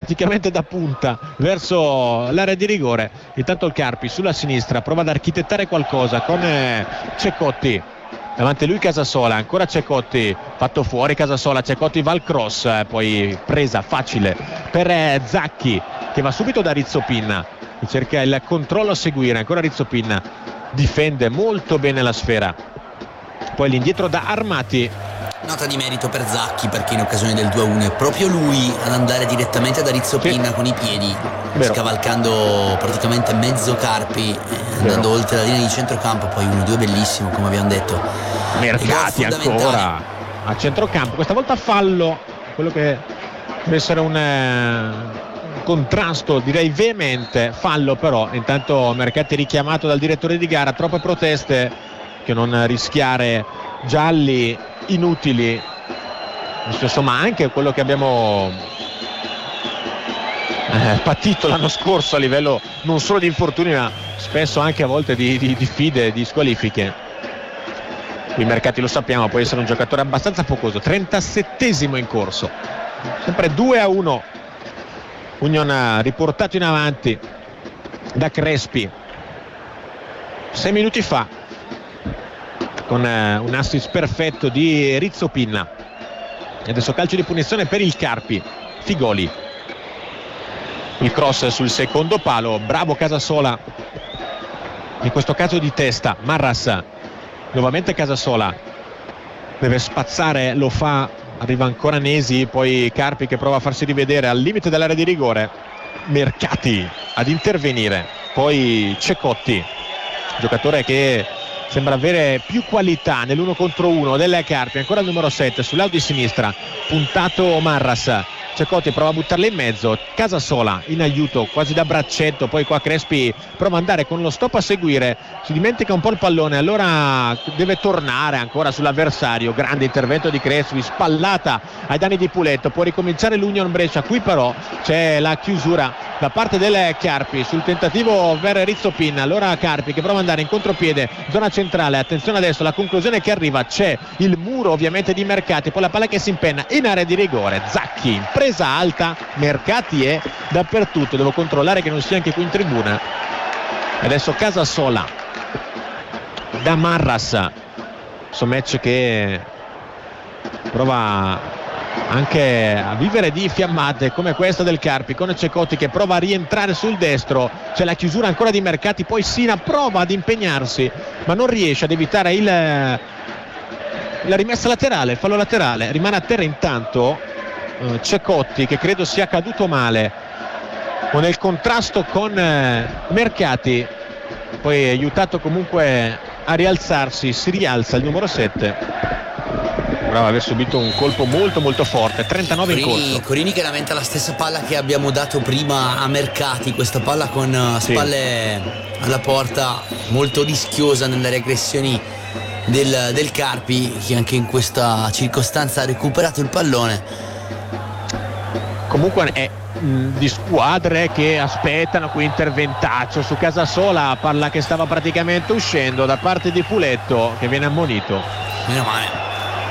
praticamente da punta verso l'area di rigore. Intanto il Carpi sulla sinistra prova ad architettare qualcosa con Ceccotti, davanti a lui Casasola, ancora Ceccotti, fatto fuori Casasola, Ceccotti va al cross, poi presa facile per Zacchi che va subito da Rizzopin, che cerca il controllo a seguire, ancora Rizzopin difende molto bene la sfera, poi l'indietro da Armati. Nota di merito per Zacchi, perché in occasione del 2-1 è proprio lui ad andare direttamente da Rizzopin con i piedi, scavalcando praticamente mezzo Carpi, andando oltre la linea di centrocampo. Poi 1-2 bellissimo, come abbiamo detto. Mercati ancora a centrocampo, questa volta fallo, quello che deve essere un contrasto direi veemente, fallo però. Intanto Mercati richiamato dal direttore di gara, troppe proteste, che non rischiare gialli inutili, insomma anche quello che abbiamo patito l'anno scorso a livello non solo di infortuni ma spesso anche a volte di sfide, di squalifiche. I Mercati, lo sappiamo, può essere un giocatore abbastanza focoso. 37esimo in corso, sempre 2-1, Union riportato in avanti da Crespi 6 minuti fa con un assist perfetto di Rizzopin. E adesso calcio di punizione per il Carpi, Figoli, il cross sul secondo palo, bravo Casasola, in questo caso di testa. Marras, nuovamente Casasola, deve spazzare, lo fa, arriva ancora Nesi, poi Carpi che prova a farsi rivedere al limite dell'area di rigore, Mercati ad intervenire, poi Ceccotti, giocatore che sembra avere più qualità nell'uno contro uno delle Carpi, ancora il numero 7 sul lato di sinistra, puntato Marras, Ceccotti prova a buttarla in mezzo, Casasola in aiuto quasi da braccetto, poi qua Crespi prova ad andare con lo stop a seguire, si dimentica un po' il pallone, allora deve tornare ancora sull'avversario, grande intervento di Crespi, spallata ai danni di Puletto, può ricominciare l'Union Brescia. Qui però c'è la chiusura da parte delle Carpi sul tentativo per Rizzopin, allora Carpi che prova ad andare in contropiede, zona centrale, attenzione adesso la conclusione che arriva, c'è il muro ovviamente di Mercati, poi la palla che si impenna in area di rigore, Zacchi, presa alta, Mercati è dappertutto, devo controllare che non sia anche qui in tribuna. Adesso Casasola da Marras, match che prova anche a vivere di fiammate come questa del Carpi, con Ceccotti che prova a rientrare sul destro, c'è la chiusura ancora di Mercati, poi Sina prova ad impegnarsi ma non riesce ad evitare la rimessa laterale, il fallo laterale, rimane a terra intanto Ceccotti, che credo sia caduto male o nel contrasto con Mercati, poi aiutato comunque a rialzarsi, si rialza il numero 7, brava aver subito un colpo molto molto forte. 39 in corso. Corini che lamenta la stessa palla che abbiamo dato prima a Mercati, questa palla con spalle alla porta, molto rischiosa nelle regressioni del Carpi, che anche in questa circostanza ha recuperato il pallone. Comunque è di squadre che aspettano qui interventaccio su Casasola, palla che stava praticamente uscendo da parte di Puletto, che viene ammonito. Meno male.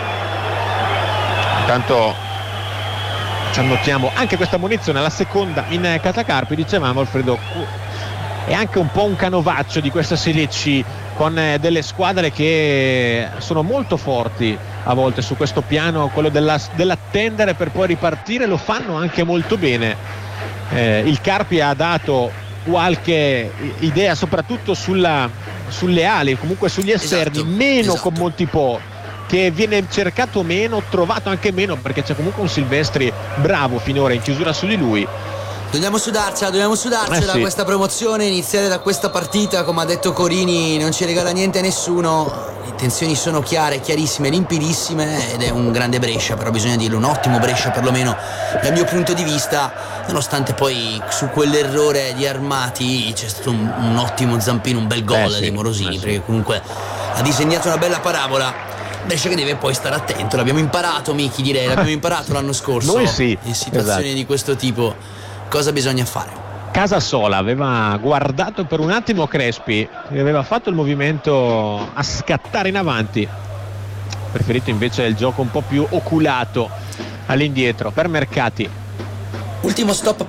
Intanto ci annotiamo anche questa munizione, la seconda in casa Carpi. Dicevamo, Alfredo, è anche un po' un canovaccio di questa Serie C, con delle squadre che sono molto forti a volte su questo piano, quello dell'attendere per poi ripartire, lo fanno anche molto bene. Il Carpi ha dato qualche idea soprattutto sulle ali, comunque sugli esterni, meno con Montipò, che viene cercato meno, trovato anche meno, perché c'è comunque un Silvestri bravo finora in chiusura su di lui. Dobbiamo sudarcela da questa promozione, iniziare da questa partita. Come ha detto Corini, non ci regala niente a nessuno, le intenzioni sono chiare, chiarissime, limpidissime, ed è un grande Brescia, però bisogna dirlo, un ottimo Brescia perlomeno dal mio punto di vista, nonostante poi su quell'errore di Armati c'è stato un ottimo zampino, un bel gol di Morosini, perché comunque ha disegnato una bella parabola. Brescia che deve poi stare attento, l'abbiamo imparato, Miki, direi, l'abbiamo imparato l'anno scorso. Noi sì, in situazioni di questo tipo cosa bisogna fare. Casasola aveva guardato per un attimo Crespi, che aveva fatto il movimento a scattare in avanti, preferito invece il gioco un po' più oculato all'indietro per Mercati. Ultimo stop